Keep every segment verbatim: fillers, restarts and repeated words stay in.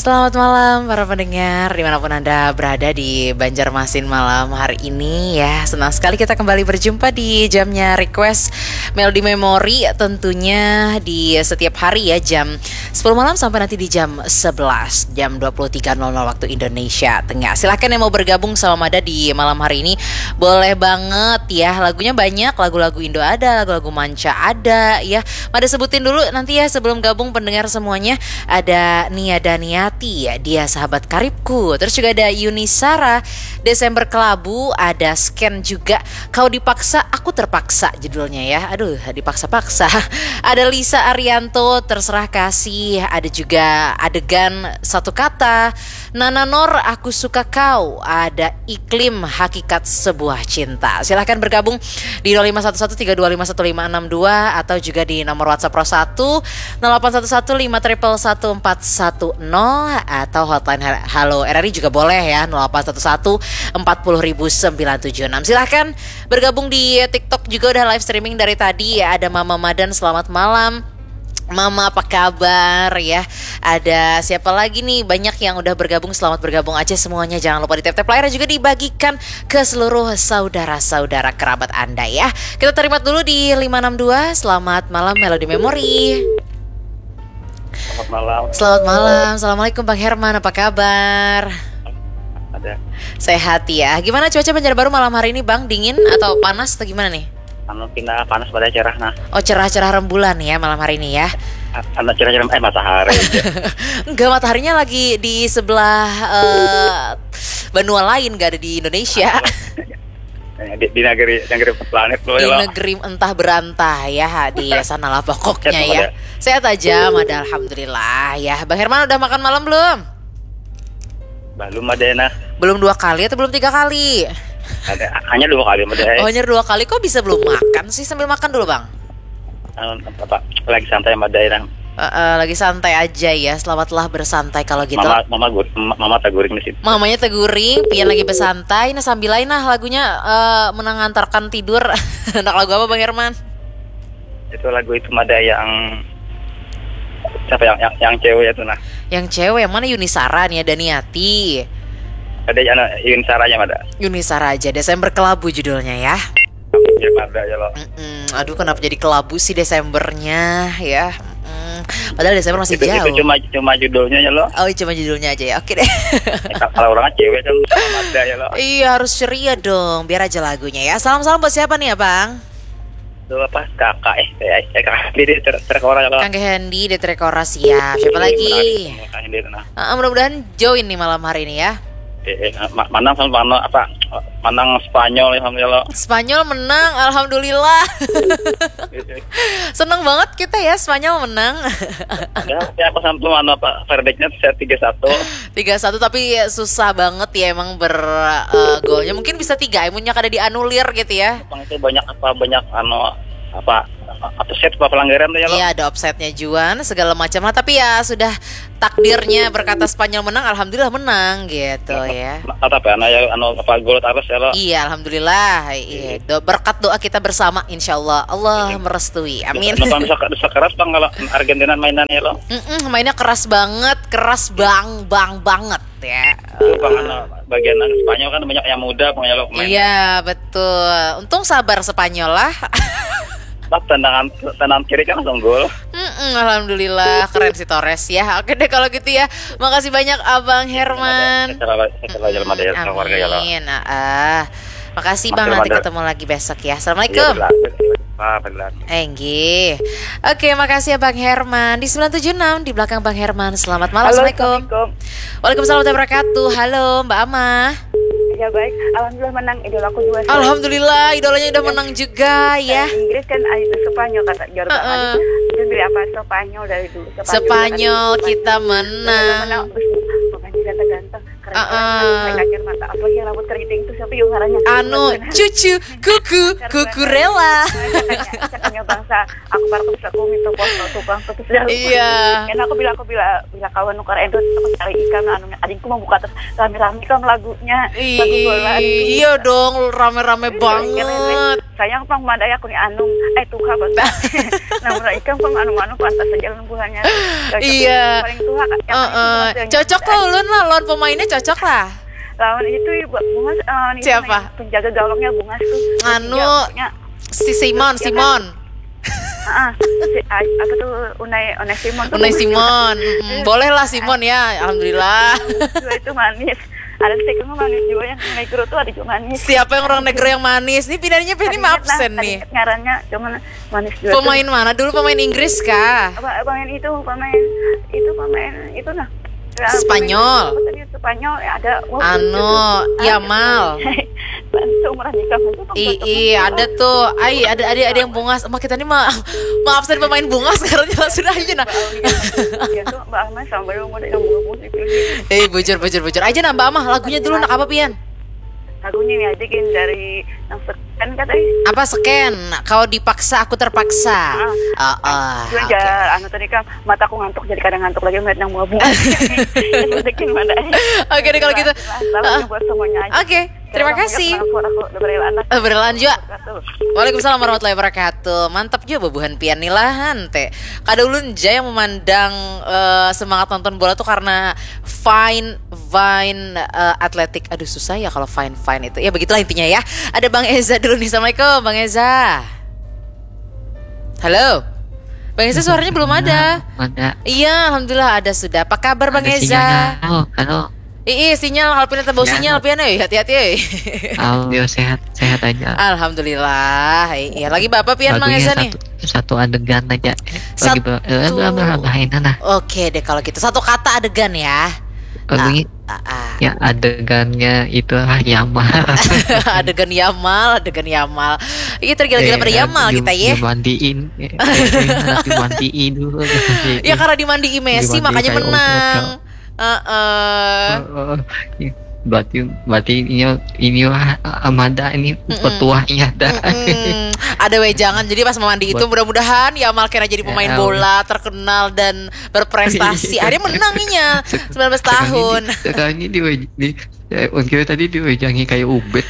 Selamat malam para pendengar dimanapun Anda berada di Banjarmasin malam hari ini ya. Senang sekali kita kembali berjumpa di jamnya Request Melody Memory. Tentunya di setiap hari ya, jam sepuluh malam sampai nanti di jam sebelas, jam dua puluh tiga nol nol waktu Indonesia Tengah. Silahkan yang mau bergabung sama Mada di malam hari ini, boleh banget ya. Lagunya banyak, lagu-lagu Indo ada, lagu-lagu manca ada ya. Mada sebutin dulu nanti ya sebelum gabung pendengar semuanya. Ada Nia Daniati ya, dia sahabat karibku. Terus juga ada Yunisara, Desember Kelabu. Ada Scan juga, Kau Dipaksa Aku Terpaksa judulnya ya. Aduh, dipaksa-paksa. Ada Lisa Arianto, Terserah Kasih. Ada juga Adegan Satu Kata, Nana Nor, Aku Suka Kau. Ada Iklim, Hakikat Sebuah Cinta. Silahkan bergabung di nol lima satu satu tiga dua lima satu lima enam dua atau juga di nomor WhatsApp Pro satu nol delapan satu satu lima triple satu empat satu nol atau hotline Halo R R I juga boleh ya, nol delapan satu satu empat nol nol sembilan tujuh enam. Silahkan bergabung di TikTok juga udah live streaming dari tadi ya. Ada Mama Madan, selamat malam Mama, apa kabar ya? Ada siapa lagi nih? Banyak yang udah bergabung, selamat bergabung aja semuanya. Jangan lupa di tap-tap layar juga dibagikan ke seluruh saudara-saudara kerabat Anda ya. Kita terima dulu di lima enam dua. Selamat malam Melody Memory. Selamat malam. Selamat malam. Assalamualaikum Bang Herman, apa kabar? Ada. Sehat ya. Gimana cuaca Banjarbaru malam hari ini Bang? Dingin atau panas atau gimana nih? Anu pindah panas pada cerah nah. Oh, cerah-cerah rembulan ya malam hari ini ya. Anu cerah-cerah eh matahari. Enggak, mataharinya lagi di sebelah uh, benua lain, gak ada di Indonesia. di, di negeri negeri planet loh. Di ya, negeri entah berantah ya, di sana lah pokoknya ya. Sehat aja, Mada, alhamdulillah ya. Bang Herman udah makan malam belum? Belum ada nah. Belum dua kali atau belum tiga kali? Ada, hanya dua kali ada. Oh, hanya dua kali, kok bisa belum makan sih? Sambil makan dulu Bang. Anu apa? Lagi santai sama daerah. Uh, uh, lagi santai aja ya. Selamatlah bersantai kalau gitu. Mama mama gur, mama taguring di situ. Mamanya teguring, Pian lagi bersantai. Nah sambil lain nah lagunya uh, mengantarkan tidur. Anak lagu apa Bang Herman? Itu lagu itu Mada yang siapa yang yang, yang cewek itu nah. Yang cewek yang mana? Yunisara nih, ada Niati. Ada yang Yun Saranya Mada. Yunisara aja, Desember Kelabu judulnya ya. Ya Mada ya lo. Mm-mm. Aduh, kenapa jadi kelabu sih Desembernya ya? Mm. Padahal Desember masih itu, jauh. Itu cuma cuma judulnya ya lo. Oh, cuma judulnya aja ya. Oke deh. Ya, kalau orangnya cewek kan Mada ya lo. Iya, harus ceria dong, biar aja lagunya ya. Salam-salam buat siapa nih ya Bang? Itu apa kakak eh eh kakak di terkora ya lo. Kang Hendy di Trekora siap. Siapa lagi? Kang Hendy nah. Uh, mudah-mudahan join nih malam hari ini ya. Eh, eh, Manang sama Manang apa Manang Spanyol alhamdulillah. Spanyol menang, alhamdulillah. Seneng banget kita ya, Spanyol menang. Ya, ya aku sampai mana apa verdictnya set tiga satu. tiga satu tapi susah banget ya emang ber uh, golnya. Mungkin bisa tiga, emunya kada dianulir gitu ya. Bang itu banyak apa banyak anu apa apa set apa pelanggaran tuh ya lo. Iya, ada offsetnya Juan segala macam lah, tapi ya sudah takdirnya berkata Spanyol menang, alhamdulillah menang gitu ya. Apa apa anu ya anu apa gol terus ya lo. Iya, alhamdulillah. Iya, do, berkat doa kita bersama insyaallah Allah merestui. Amin. Nonton bisa bisa keras Bang kalau Argentina mainan ya lo. Mm-mm, mainnya keras banget, keras bang bang banget ya. Itu Bang anu bagian Spanyol kan banyak yang muda Bang ya lo. Iya, betul. Untung sabar Spanyol lah. Pas tendangan tendangan kiri kan langsung gol. Mm-mm, alhamdulillah, keren si Torres ya. Oke deh kalau gitu ya. Makasih banyak Abang Herman. Amin. Ah, makasih Bang, nanti ketemu lagi besok ya. Assalamualaikum. Enggi. Oke, makasih ya Bang Herman. Di sembilan tujuh enam di belakang Bang Herman. Selamat malam. Halo, Assalamualaikum. Waalaikumsalam warahmatullahi wabarakatuh. Halo Mbak Ama. Ya baik, alhamdulillah menang idolaku dua. Alhamdulillah idolanya udah menang juga ya. Inggris kan itu Spanyol kata Jordan. Uh-uh. Itu dari apa Spanyol dari dulu. Spanyol, Spanyol kita menang. Menang. Pokoknya ganteng-ganteng. Keren Uh-uh. banget. Saya kaget mata. Apalagi yang rambut keriting itu siapa yang ngaranya? Anu cucu kuku kuku rela. Katanya bangsa aku para bisa kumi itu pos tukang putus dari. Iya. Karena aku bilang aku bilang bila kawan nukar endot aku cari ikan anu adikku mau buka terus rame-rame kan lagunya. Iya dong, rame-rame banget. sayang pang madaya ku ni anung eh tuha basta namun ikan pang anu-anu pantas saja lembuhannya iya paling tuha uh, uh, cocok kok ulun lah lawan pemainnya cocok lah lawan itu ibu bungas uh, siapa penjaga gawangnya bungas tuh anu si Simon Simon ah si, apa tuh Unai Unai Simon Unai Simon mm, boleh lah Simon ya alhamdulillah itu manis ada sih kamu manis juga yang negro tuh ada juga manis siapa yang orang negro yang manis nih pindahnya ini maaf absen nih ngarannya cuman manis juga pemain tuh. Mana dulu pemain Inggris kah apa pemain itu pemain itu pemain itu nah Spanyol Spanyol ya ada oh, anu Yamal bantu merahkan itu iya ada tuh ay ada ada ada yang bungas emak kita nih mah maaf saya pemain bungas sekarang jelas sudah aja nah ya tuh Mbak Ahmad sampai mau yang musik eh bujur bujur bujur aja nah Mbak Amah lagunya dulu nak apa pian lagunya nih aja gini dari yang scan katanya apa scan kau dipaksa aku terpaksa ah ah jual okay. Anu tadi kan mataku ngantuk jadi kadang ngantuk lagi melihat yang bunga bunga oke deh kalau gitu buat semuanya aja oke terima kasih berlan juga Waalaikumsalam warahmatullahi wabarakatuh mantap juga babuhan pian nilahan teh kada ulun ja yang memandang uh, semangat nonton bola tuh karena fine fine uh, atletik aduh susah ya kalau fine fine itu ya begitulah intinya ya ada Bang Eza dulu nih assalamualaikum Bang Eza halo Bang Eza suaranya belum ada ada iya alhamdulillah ada sudah apa kabar Bang ada Eza halo halo Ih, sinyal kalau punya tembus sinyal pian euy, hati-hati euy. Alhamdulillah sehat, sehat aja. Alhamdulillah. Iya, lagi Bapak pian Mang Eza nih. Satu adegan aja. Lagi berapa nah. Oke deh kalau gitu. Satu kata adegan ya. Lagunya ah, ah, ah. Ya adegannya itu Yamal. Adegan Yamal, adegan Yamal. Iya tergila-gila eh, pada Yamal kita ya. Dimandiin, eh, dimandiin dulu. Ya karena dimandiin Messi makanya menang. Uh, uh. berarti berarti ini ini Amanda ini petuahnya dah. Ada wejangan jadi pas memandi itu mudah-mudahan Yamal kena jadi pemain ya, bola terkenal dan berprestasi. Akhirnya menangnya sembilan belas tahun. Sekarang ini di di ya, tadi diwejangi kayak ubet.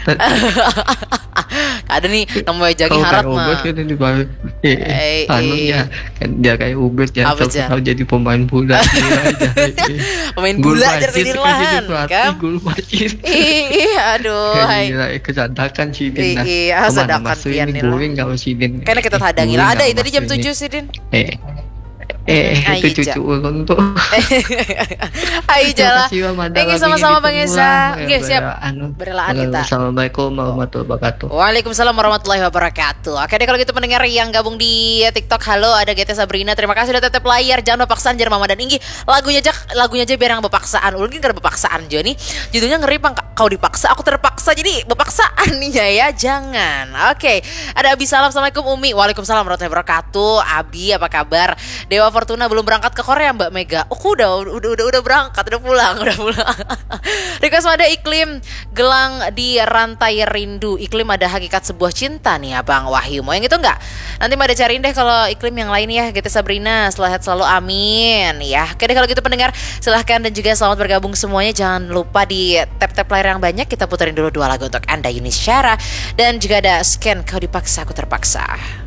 Ada nih nama wejangi harap mah. Ubet kan di bawah. Eh, anu ya kan dia kayak ubet ya tahu jadi pemain bola dia aja. Pemain bola jadi lahan kan. Gol macet. Iya aduh. Gila kesandakan sih Din. Iya kesandakan pian nih. Gue enggak sih Din. Karena kita hadangi lah ada tadi jam tujuh sih Din. Eh Eh, itu cucu ulun tuh. Ayo jalan. Thank you sama-sama Bang Eza. Oke, siap. Berelaan kita. Assalamualaikum warahmatullahi wabarakatuh. Waalaikumsalam warahmatullahi wabarakatuh. Oke deh kalau gitu pendengar yang gabung di TikTok, halo ada G T Sabrina. Terima kasih udah tetep layar. Jangan bapaksaan jar Mama dan Inggi. Lagunya aja lagunya aja biar yang bapaksaan. Ulun kan bapaksaan aja nih. Judulnya ngeri pang kau dipaksa aku terpaksa. Jadi bapaksaan nih ya, jangan. Oke. Ada Abi salam. Assalamualaikum Umi. Waalaikumsalam warahmatullahi wabarakatuh. Abi apa kabar? Dewa Fortuna belum berangkat ke Korea Mbak Mega. Oh udah udah udah udah berangkat, udah pulang, udah pulang. Request ada iklim gelang di rantai rindu. Iklim ada hakikat sebuah cinta nih Abang Wahyu. Mau yang itu enggak? Nanti Mbak ada cariin deh kalau iklim yang lain ya. G T Sabrina, selamat selalu amin ya. Oke deh kalau gitu pendengar, silahkan dan juga selamat bergabung semuanya. Jangan lupa di tap-tap layar yang banyak. Kita puterin dulu dua lagu untuk Anda Yuni Syara dan juga ada Scan Kau Dipaksa Aku Terpaksa.